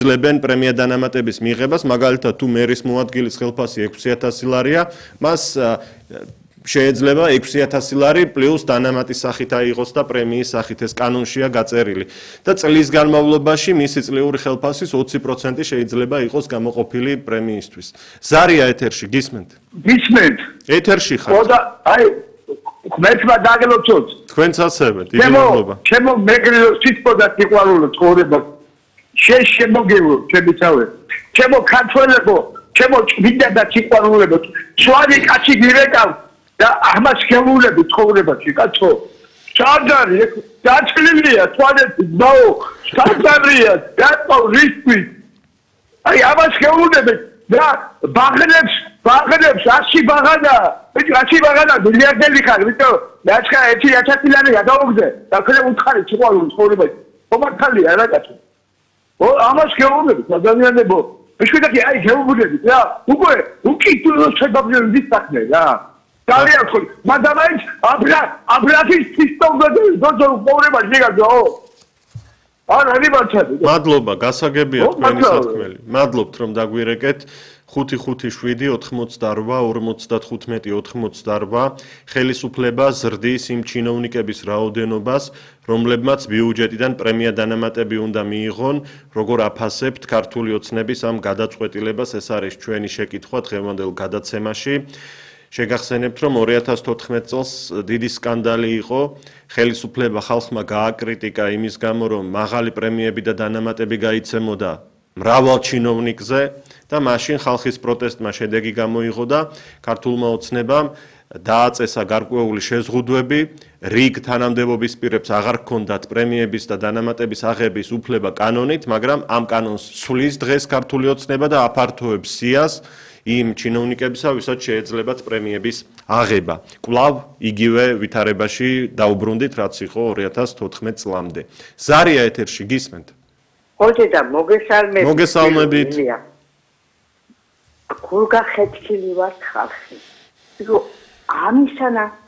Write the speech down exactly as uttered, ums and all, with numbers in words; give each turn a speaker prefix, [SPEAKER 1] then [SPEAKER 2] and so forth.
[SPEAKER 1] ლებენ პრემია დანამატების მიღებას, მაგალითად თუ მერის მოადგილის ხელფასი ექვსი ათასი ლარია, მას შეიძლება ექვსი ათასი ლარი პლუს დანამატის სახით აიღოს და პრემიის სახით ეს კანონშია გაწერილი. და წლის განმავლობაში მისი წლიური ხელფასის ოცი პროცენტი შეიძლება იყოს გამოყოფილი პრემიისთვის. ზარია ეთერში გისმენთ?
[SPEAKER 2] გისმენთ.
[SPEAKER 1] ეთერში ხარ?
[SPEAKER 2] ხო და აი ღმერთმა დაგელოცოთ.
[SPEAKER 1] თქვენც ასევე, დიდი მადლობა.
[SPEAKER 2] ჩემო მეგრილოს თვითმოდა სიყვარულო ცხოვრება. შენ შემოგევლო, ჩემი თავი. ჩემო ქართველებო, ჩემო ჭვიდა და სიყვარულებო. ცვალი კაცი გირეკავ და ამას გეულები ცხოვრებაში, კაცო. ჩარდარი, დაწლილია თვალეთი, ბაო, ჩარდარია, დაწო რისკი. აი ამას გეულები და ბაღნებს, ბაღნებს ასი ბაღანა, ასი ბაღანა მილიარდელი ხარ, ვიტო, ნაჩქა ერთი ათასი ლარი გადაუგზე. და ქრე უთხარი სიყვარული ცხოვრებაში. ხომართალია რა კაცო. ო ამას გეუბნები ადამიანებო ეშვიდაკი აი გეუბნები რა უკვე უკიდურეს შეგვიძლია ვისახნე რა ძალიან ხო მაგრამ აი აბრა აბრათვის სისტემაზე დოჯო პრობლემა შეგაძო არა ნიბარჩები
[SPEAKER 1] მადლობა გასაგებია თქვენი სათქმელი მადლობთ რომ დაგვირეკეთ ხუთი ხუთი შვიდი ოთხმოცდაორვა ორმოცდათხუთმეტი ოთხმოცდაორვა ხელისუფლება ზრდის იმ ჩინოვნიკების რაოდენობას რომლებმაც ბიუჯეტიდან პრემია დანამატები უნდა მიიღონ როგორ აფასებთ ქართული ოცნების ამ გადაწყვეტილებას ეს არის ჩვენი შეკითხვა დღევანდელ გადაცემაში შეგახსენებთ რომ ორი ათას თოთხმეტ წელს დიდი სკანდალი იყო ხელისუფლება ხალხმა გააკრიტიკა იმის გამო რომ მაღალი პრემიები და დანამატები გაიცემოდა მრავალ ჩინოვნიკზე და მაშინ ხალხის პროტესტმა შედეგი გამოიღო და ქართულმა ოცნებამ დააწესა გარკვეული შეზღუდვები რიგ თანამდებობის პირებს აღარ ჰქონდათ პრემიების და დანამატების აღების უფლება კანონით, მაგრამ ამ კანონს ცვლის დღეს ქართული ოცნება და აფართოებს სიას იმ ჩინოვნიკებისა, ვისაც შეეძლებათ პრემიების აღება. კვლავ იგივე ვითარებაში დაუბრუნდით, რაც იყო ორი ათას თოთხმეტ წლამდე. ზარია ეთერში გისმენთ?
[SPEAKER 3] ხოჭე და მოგესალმებით.
[SPEAKER 1] მოგესალმებით.
[SPEAKER 3] გულგახეთქილი ვართ ხალხი. ამისანა